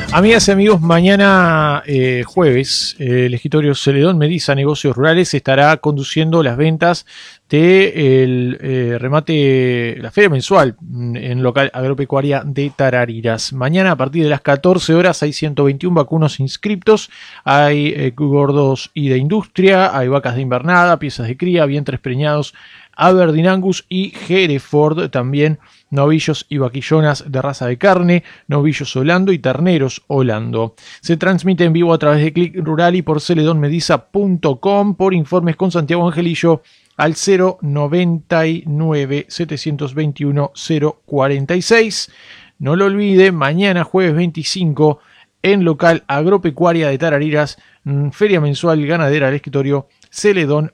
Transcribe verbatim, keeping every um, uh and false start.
Amigas y amigos, mañana eh, jueves, eh, el escritorio Celedón Mediza Negocios Rurales estará conduciendo las ventas del eh, remate, la feria mensual en local agropecuaria de Tarariras. Mañana a partir de las catorce horas hay ciento veintiún vacunos inscriptos, hay eh, gordos y de industria, hay vacas de invernada, piezas de cría, vientres preñados, Aberdeen Angus y Hereford, también novillos y vaquillonas de raza de carne, novillos holando y terneros holando. Se transmite en vivo a través de Click Rural y por celedon mediza punto com. Por informes con Santiago Angelillo al cero noventa y nueve, setecientos veintiuno, cero cuarenta y seis. No lo olvide, mañana jueves veinticinco en local agropecuaria de Tarariras, feria mensual ganadera del escritorio Celedón